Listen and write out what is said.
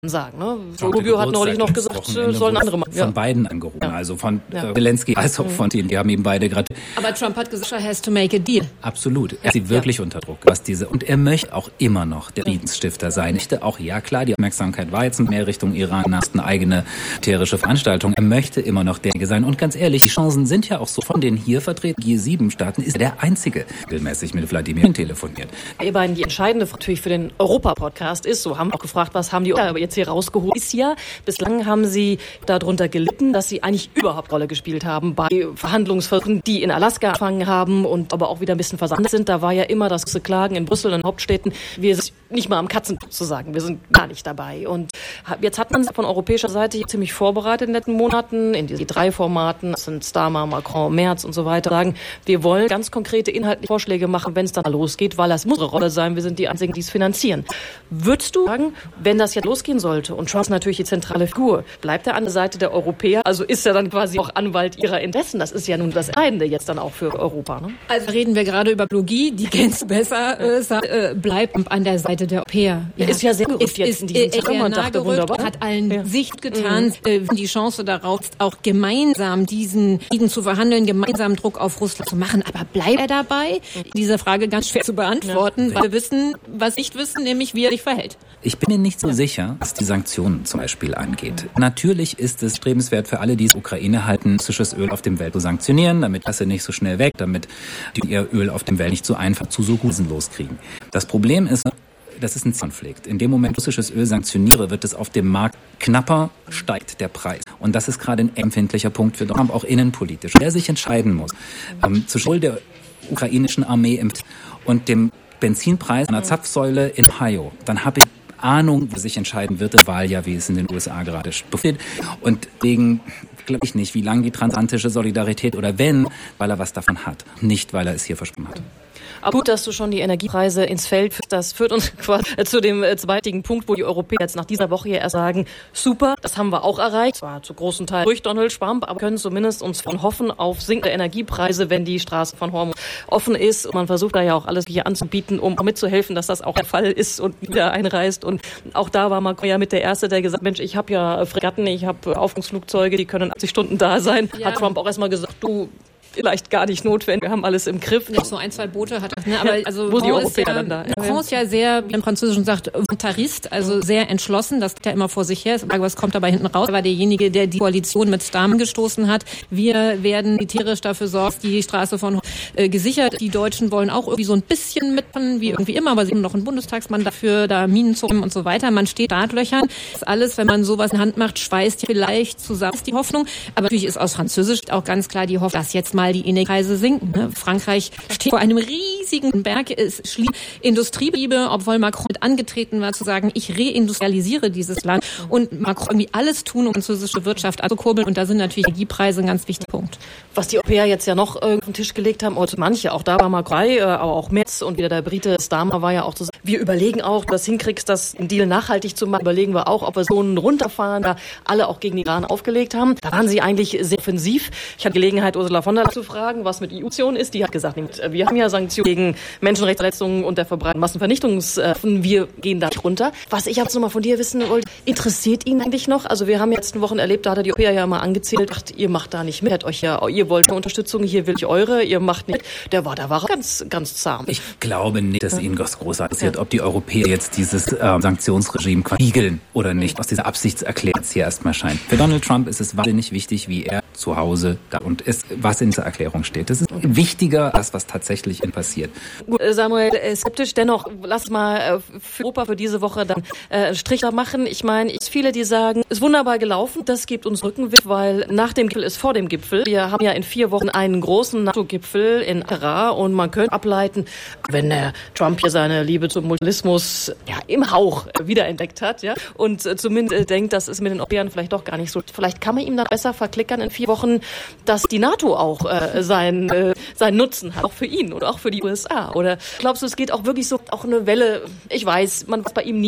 sagen. Ne? Rubio hat neulich noch gesagt, sollen andere machen. Von beiden angerufen, also von Zelensky als auch von denen. Die haben eben beide gerade. Aber Trump hat gesagt, er has to make a deal. Absolut. Er ist sie wirklich unter Druck. Und er möchte auch immer noch der Friedensstifter sein. Möchte auch, ja klar, die Aufmerksamkeit war jetzt mehr Richtung Iran nach eine eigene militärische Veranstaltung. Er möchte immer noch derjenige sein. Und ganz ehrlich, die Chancen sind ja auch so, von den hier vertretenen G7-Staaten ist er der Einzige, regelmäßig mit Wladimir telefoniert. Ihr beiden, die entscheidende Frage natürlich für den Europa-Podcast ist, so haben wir auch gefragt, was haben die jetzt hier rausgeholt, ist ja, bislang haben sie darunter gelitten, dass sie eigentlich überhaupt Rolle gespielt haben bei Verhandlungsversuchen, die in Alaska angefangen haben und aber auch wieder ein bisschen versandet sind. Da war ja immer das große Klagen in Brüssel und Hauptstädten, wir sind nicht mal am Katzenputz zu sagen, wir sind gar nicht dabei. Und jetzt hat man von europäischer Seite ziemlich vorbereitet in den letzten Monaten, in diesen 3 Formaten, das sind Starmer, Macron, Merz und so weiter, sagen, wir wollen ganz konkrete inhaltliche Vorschläge machen, wenn es dann losgeht, weil das muss eine Rolle sein, wir sind die Einzigen, die es finanzieren. Würdest du sagen, wenn das jetzt losgehen sollte und Trump ist natürlich die zentrale Figur, bleibt er an der Seite der Europäer, also ist er dann quasi auch Anwalt ihrer Interessen? Das ist ja nun das Entscheidende jetzt dann auch für Europa. Ne? Also reden wir gerade über Biologie, die kennst du besser, bleibt an der Seite der Europäer. Ja, ist ja sehr gerückt jetzt in diesem Zeitraum und dachte, wunderbar. Hat allen Sicht getan, die Chance darauf, auch gemeinsam diesen Frieden zu verhandeln, gemeinsam Druck auf Russland zu machen. Aber bleibt er dabei? Diese Frage ganz schwer zu beantworten, weil wir wissen, was nicht wissen, nämlich wie er sich verhält. Ich bin mir nicht so sicher, was die Sanktionen zum Beispiel angeht. Natürlich ist es strebenswert für alle, die die Ukraine halten, russisches Öl auf dem Welt zu sanktionieren, damit das nicht so schnell weg, damit die ihr Öl auf dem Welt nicht so einfach zu so gut loskriegen. Das Problem ist, das ist ein Konflikt. In dem Moment, russisches Öl sanktioniere, wird es auf dem Markt knapper, steigt der Preis. Und das ist gerade ein empfindlicher Punkt für Trump, auch innenpolitisch. Wer sich entscheiden muss, zwischen der ukrainischen Armee und dem Benzinpreis einer Zapfsäule in Ohio, dann habe ich Ahnung, wie sich entscheiden wird, im Wahljahr, wie es in den USA gerade steht. Und deswegen glaube ich nicht, wie lange die transatlantische Solidarität oder wenn, weil er was davon hat, nicht weil er es hier versprochen hat. Aber gut, dass du schon die Energiepreise ins Feld führst. Das führt uns quasi zu dem zweiten Punkt, wo die Europäer jetzt nach dieser Woche ja erst sagen, super, das haben wir auch erreicht. Zwar zu großen Teilen durch Donald Trump, aber können zumindest uns von hoffen auf sinkende Energiepreise, wenn die Straße von Hormuz offen ist. Und man versucht da ja auch alles hier anzubieten, um mitzuhelfen, dass das auch der Fall ist und wieder einreist. Und auch da war Macron ja mit der Erste, der gesagt, Mensch, ich habe ja Fregatten, ich habe Aufklärungsflugzeuge, die können 80 Stunden da sein. Ja. Hat Trump auch erstmal gesagt, du, vielleicht gar nicht notwendig. Wir haben alles im Griff. Ja, so 1, 2 Boote hat er. Ne? Aber also wo sind die Europäer dann da? Macron ist ja sehr, wie im Französischen sagt, Volontarist, also sehr entschlossen. Das geht ja immer vor sich her. Was kommt dabei hinten raus? Er war derjenige, der die Koalition mit Starmer gestoßen hat. Wir werden militärisch dafür sorgen, die Straße von gesichert. Die Deutschen wollen auch irgendwie so ein bisschen mitmachen, wie irgendwie immer, aber sie haben noch einen Bundestagsmann dafür, da Minen zu räumen und so weiter. Man steht Startlöchern. Das alles, wenn man sowas in Hand macht, schweißt vielleicht zusammen, ist die Hoffnung. Aber natürlich ist aus Französisch auch ganz klar die Hoffnung, dass jetzt mal die Energiepreise sinken. Ne? Frankreich steht vor einem riesigen Berg. Es schließt Industriebetriebe, obwohl Macron mit angetreten war, zu sagen, ich reindustrialisiere dieses Land und Macron irgendwie alles tun, um französische Wirtschaft anzukurbeln. Und da sind natürlich Energiepreise ein ganz wichtiger Punkt. Was die Europäer jetzt ja noch auf den Tisch gelegt haben, oder manche, auch da war Macron, aber auch Merz und wieder der Brite Starmer war ja auch zu sagen, wir überlegen auch, du das hinkriegst, das einen Deal nachhaltig zu machen, überlegen wir auch, ob wir so einen runterfahren, da alle auch gegen Iran aufgelegt haben. Da waren sie eigentlich sehr offensiv. Ich hatte Gelegenheit, Ursula von der Leyen zu fragen, was mit EU-Sanktionen ist. Die hat gesagt, wir haben ja Sanktionen gegen Menschenrechtsverletzungen und der Verbreitung Massenvernichtungswaffen. Wir gehen da nicht runter. Was ich jetzt nochmal von dir wissen wollte, interessiert ihn eigentlich noch? Also wir haben jetzt in Wochen erlebt, da hat er die Europäer ja mal angezählt, dacht, ihr macht da nicht mit, ihr wollt eine Unterstützung, hier will ich eure, ihr macht nicht. Da war er ganz, ganz zahm. Ich glaube nicht, dass ihn das groß interessiert, ob die Europäer jetzt dieses Sanktionsregime spiegeln oder nicht. Aus dieser Absichtserklärung hier erstmal scheint. Für Donald Trump ist es wahnsinnig wichtig, wie er zu Hause da und ist, was in dieser Erklärung steht. Das ist wichtiger, als was tatsächlich passiert. Gut, Samuel, skeptisch, dennoch, lass mal für Europa für diese Woche dann einen Strich da machen. Ich meine, viele, die sagen, ist wunderbar gelaufen, das gibt uns Rückenwind, weil nach dem Gipfel ist vor dem Gipfel. Wir haben ja in 4 Wochen einen großen NATO-Gipfel in Ankara und man könnte ableiten, wenn der Trump hier seine Liebe zum Multilateralismus ja im Hauch wiederentdeckt hat, ja, und zumindest denkt, das ist mit den Europäern vielleicht doch gar nicht so. Vielleicht kann man ihm dann besser verklickern in 4 Wochen, dass die NATO auch seinen Nutzen hat, auch für ihn oder auch für die USA. Oder glaubst du, es geht auch wirklich so, auch eine Welle, ich weiß, man weiß bei ihm nie,